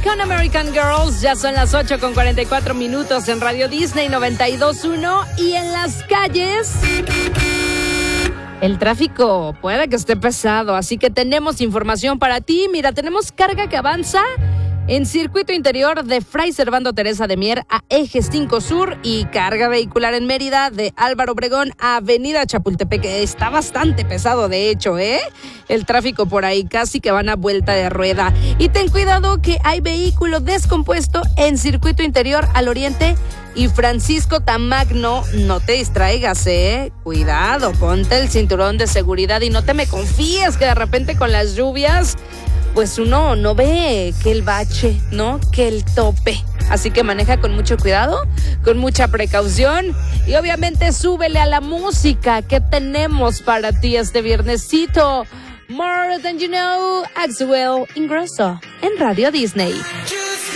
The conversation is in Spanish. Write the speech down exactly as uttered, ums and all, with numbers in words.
con American Girls. Ya son las ocho con cuarenta y cuatro minutos en Radio Disney noventa y dos punto uno. Y en las calles, el tráfico puede que esté pesado, así que tenemos información para ti. Mira, tenemos carga que avanza en circuito interior de Fray Servando Teresa de Mier a Eje cinco Sur y carga vehicular en Mérida de Álvaro Obregón a Avenida Chapultepec. Está bastante pesado, de hecho, ¿eh? El tráfico por ahí casi que van a vuelta de rueda. Y ten cuidado que hay vehículo descompuesto en circuito interior al oriente y Francisco Tamagno. No te distraigas, ¿eh? Cuidado, ponte el cinturón de seguridad y no te me confíes que de repente con las lluvias pues uno no ve que el bache, ¿no? Que el tope. Así que maneja con mucho cuidado, con mucha precaución y obviamente súbele a la música que tenemos para ti este viernesito. More Than You Know, Axwell Ingrosso en Radio Disney.